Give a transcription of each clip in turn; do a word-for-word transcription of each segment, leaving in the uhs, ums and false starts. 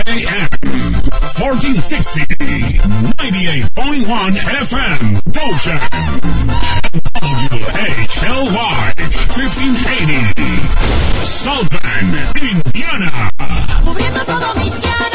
A M, fourteen sixty, ninety-eight point one F M, Goshen, and W H L Y, fifteen eighty, South Bend, Indiana. Cubriendo todo Michiana.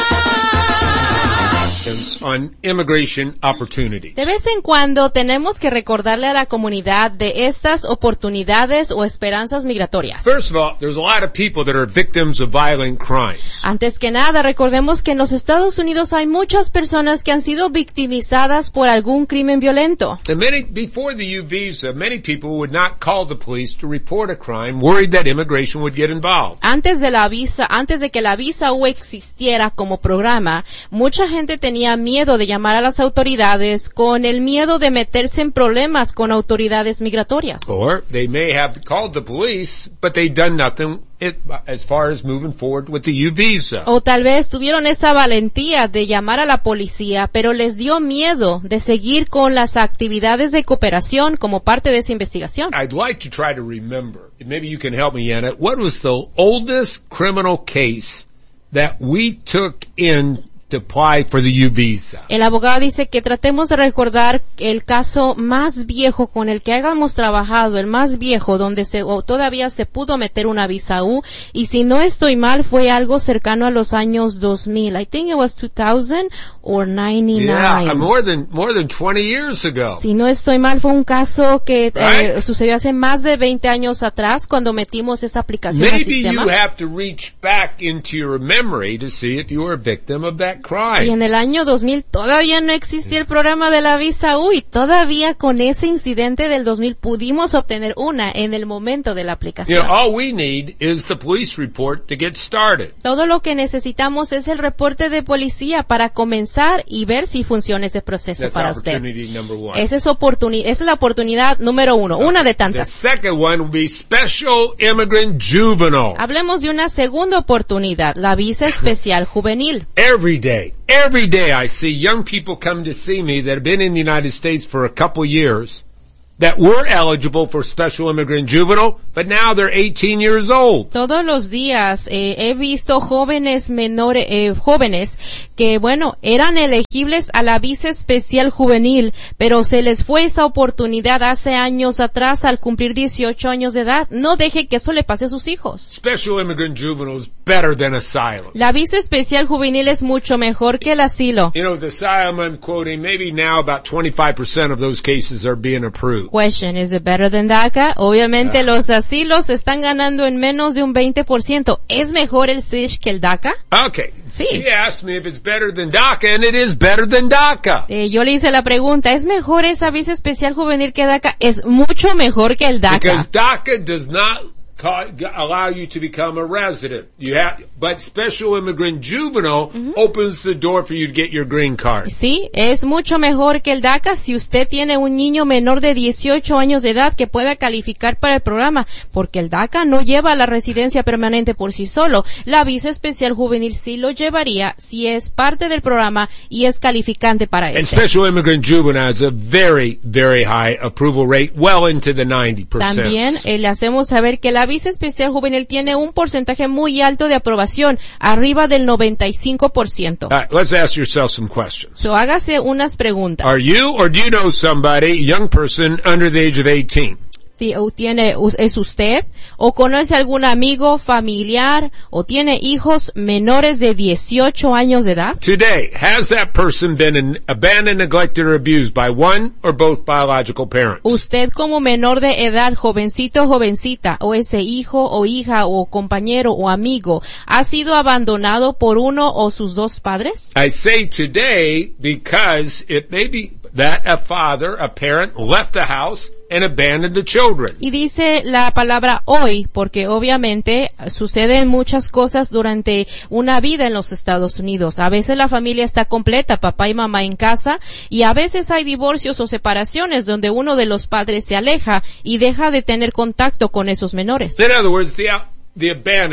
On immigration opportunities. De vez en cuando tenemos que recordarle a la comunidad de estas oportunidades o esperanzas migratorias. First of all, there's a lot of people that are victims of violent crimes. Antes que nada, recordemos que en los Estados Unidos hay muchas personas que han sido victimizadas por algún crimen violento. And many, before the U visa, many people would not call the police to report a crime, worried that immigration would get involved. Antes de la visa, antes de que la visa U existiera como programa, mucha gente tenía miedo de llamar a las autoridades con el miedo de meterse en problemas con autoridades migratorias. Or they may have called the police, but they've done nothing it, as far as moving forward with the U visa. O tal vez tuvieron esa valentía de llamar a la policía, pero les dio miedo de seguir con las actividades de cooperación como parte de esa investigación. I'd like to try to remember, maybe you can help me, Anna, what was the oldest criminal case that we took in to apply for the U visa? El abogado dice que tratemos de recordar el caso más viejo con el que hayamos trabajado, el más viejo donde se o todavía se pudo meter una visa U, y si no estoy mal fue algo cercano a los años dos mil. I think it was two thousand or ninety-nine. Yeah, more than more than twenty years ago. Si no estoy mal fue un caso que Right? eh, sucedió hace más de veinte años atrás cuando metimos esa aplicación al Maybe sistema. you have to reach back into your memory to see if you were a victim of that Y crime. en el año dos mil todavía no existía el programa de la visa U, y todavía con ese incidente del dos mil pudimos obtener una en el momento de la You aplicación. know, all we need is the police report to get started. Todo lo que necesitamos es el reporte de policía para comenzar y ver si funciona ese proceso That's para usted. opportunity number one. Esa es, oportuni- esa es la oportunidad número uno, una de The tantas. second one will be special immigrant juvenile. Hablemos de una segunda oportunidad, la visa especial juvenil. Every day, every day I see young people come to see me that have been in the United States for a couple years that were eligible for special immigrant juvenile, but now they're eighteen years old. Todos los días eh, he visto jóvenes menores, eh, jóvenes que, bueno, eran elegibles a la visa especial juvenil, pero se les fue esa oportunidad hace años atrás al cumplir dieciocho años de edad. No deje que eso le pase a sus hijos. Special immigrant juvenile is better than asylum. La visa especial juvenil es mucho mejor que el asilo. You know, the asylum I'm quoting, maybe now about twenty-five percent of those cases are being approved. Question, is it better than DACA? Obviamente los asilos están ganando en menos de un veinte por ciento. ¿Es mejor el S I S que el DACA? Okay. Sí. She asked me if it's better than DACA, and it is better than DACA. Eh, yo le hice la pregunta, ¿es mejor esa visa especial juvenil que DACA? Es mucho mejor que el Because DACA. DACA does not ca- allow you to become a resident. You have, but special immigrant juvenile opens the door for you to get your green card. Sí, es mucho mejor que el DACA si usted tiene un niño menor de dieciocho años de edad que pueda calificar para el programa, porque el DACA no lleva la residencia permanente por sí solo. La visa especial juvenil sí lo llevaría si es parte del programa y es calificante para And este. special immigrant juvenile has a very, very high approval rate, well into the ninety percent. También eh, le hacemos saber que la visa especial juvenil tiene un porcentaje muy alto de aprobación, arriba del noventa y cinco por ciento. All right, let's ask yourself some questions. So, hágase unas preguntas. Are you or do you know somebody, a young person under the age of eighteen? Ti- o tiene, ¿Es usted? ¿O conoce algún amigo, familiar, o tiene hijos menores de dieciocho años de edad? Today, has that person been in, abandoned, neglected, or abused by one or both biological parents? Usted como menor de edad, jovencito o jovencita, o ese hijo o hija o compañero o amigo, ¿ha sido abandonado por uno o sus dos padres? I say today because it may be that a father, a parent, left the house and abandoned the children. Y dice la palabra hoy, porque obviamente suceden muchas cosas durante una vida en los Estados Unidos. A veces la familia está completa, papá y mamá en casa, y a veces hay divorcios o separaciones donde uno de los padres se aleja y deja de tener contacto con esos menores. In other words, the the abandonment, the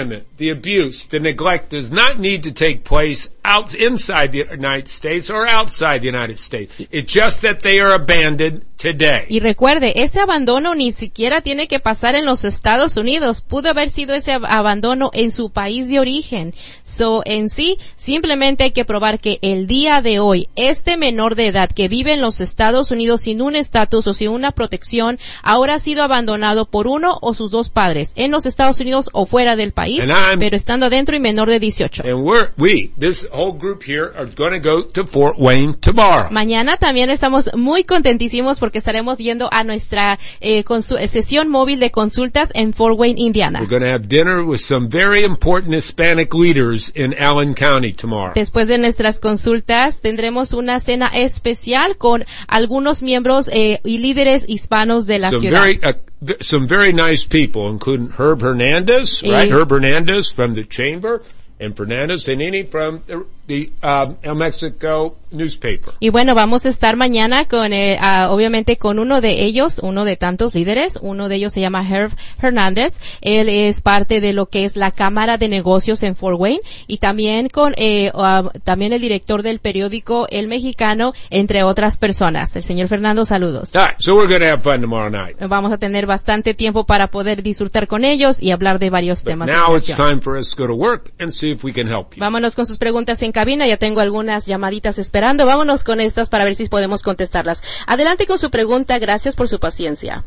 the abuse, the neglect does not need to take place out inside the United States or outside the United States. It's just that they are abandoned today. Y recuerde, ese abandono ni siquiera tiene que pasar en los Estados Unidos. Pudo haber sido ese ab- abandono en su país de origen. So, en sí, simplemente hay que probar que el día de hoy, este menor de edad que vive en los Estados Unidos sin un estatus o sin una protección, ahora ha sido abandonado por uno o sus dos padres, en los Estados Unidos o fuera del país, pero estando adentro y menor de dieciocho. And we're, we, this whole group here, are going to go to Fort Wayne tomorrow. Mañana también estamos muy contentísimos porque estaremos yendo a nuestra eh, consu- sesión móvil de consultas en Fort Wayne, Indiana. We're going to have dinner with some very important Hispanic leaders in Allen County tomorrow. Después de nuestras consultas tendremos una cena especial con algunos miembros eh, y líderes hispanos de la some ciudad. Very, uh, v- some very nice people, including Herb Hernandez, right? Eh, Herb Hernandez from the Chamber, and Fernando Zanini from the, the um, El Mexico newspaper. Y bueno, vamos a estar mañana con, eh, uh, obviamente con uno de ellos, uno de tantos líderes. Uno de ellos se llama Herb Hernández. Él es parte de lo que es la Cámara de Negocios en Fort Wayne. Y también con, eh, uh, también el director del periódico El Mexicano, entre otras personas. El señor Fernando, saludos. All right, so we're going to have fun tomorrow night. Vamos a tener bastante tiempo para poder disfrutar con ellos y hablar de varios But temas. de now it's migración. time for us to go to work and see if we can help you. Vámonos con sus preguntas en cabina. Ya tengo algunas llamaditas esperando. Vámonos con estas para ver si podemos contestarlas. Adelante con su pregunta. Gracias por su paciencia.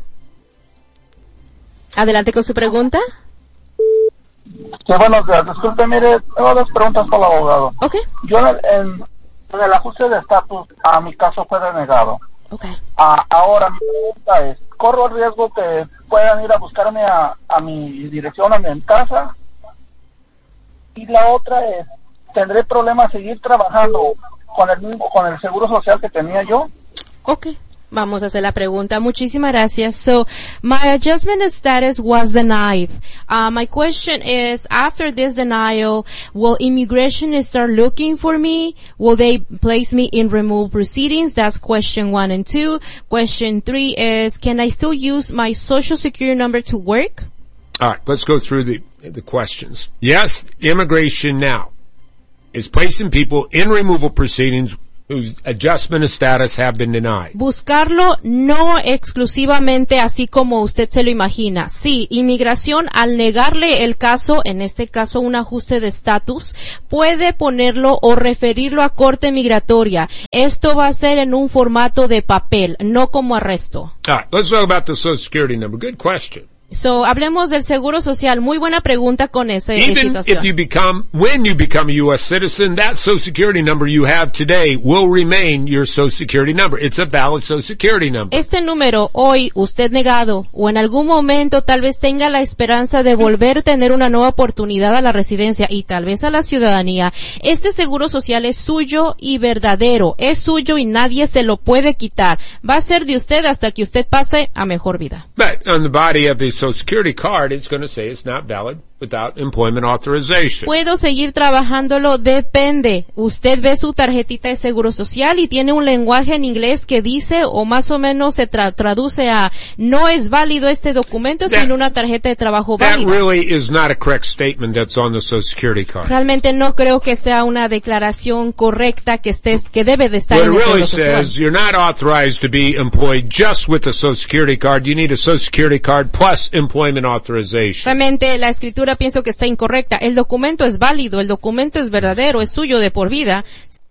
Adelante con su pregunta. Sí, buenos días. Disculpe, mire, tengo dos preguntas para el abogado. Ok. Yo en, en, en el ajuste de estatus, a mi caso fue denegado. Ok. A, ahora mi pregunta es, ¿corro el riesgo que puedan ir a buscarme a, a mi dirección, a mi casa? Y la otra es, ¿tendré problema seguir trabajando con el mismo, con el seguro social que tenía yo? Ok. Vamos a hacer la pregunta. Muchísimas gracias. So, my adjustment status was denied. Uh, my question is, after this denial, will immigration start looking for me? Will they place me in removal proceedings? That's question one and two. Question three is, can I still use my social security number to work? All right, let's go through the, the questions. Yes, immigration now is placing people in removal proceedings whose adjustment of status have been denied. Buscarlo no exclusivamente así como usted se lo imagina. Sí, inmigración al negarle el caso, en este caso un ajuste de estatus, puede ponerlo o referirlo a corte migratoria. Esto va a ser en un formato de papel, no como arresto. All right, let's talk about the Social Security number. Good question. So, hablemos del seguro social. Muy buena pregunta con esa Even situación. if you become, when you become a U S citizen, that Social Security number you have today will remain your Social Security number. It's a valid Social Security number. Este número, hoy, usted negado, o en algún momento tal vez tenga la esperanza de volver a tener una nueva oportunidad a la residencia y tal vez a la ciudadanía, este seguro social es suyo y verdadero, es suyo y nadie se lo puede quitar. Va a ser de usted hasta que usted pase a mejor vida. But on the body of the Social Security card, it's going to say it's not valid without employment authorization. ¿Puedo seguir trabajándolo? Depende. Usted ve su tarjetita de seguro social y tiene un lenguaje en inglés que dice, o más o menos se tra- traduce a, no es válido este documento That- sin una tarjeta de trabajo That válida. really is not a correct statement that's on the Social Security card. Realmente no creo que sea una declaración correcta que estés, que debe de estar What en it el really seguro social. says, you're not authorized to be employed just with a Social Security card. You need a Social Security card plus employment authorization. Realmente la escritura pienso que está incorrecta. El documento es válido, el documento es verdadero, es suyo de por vida.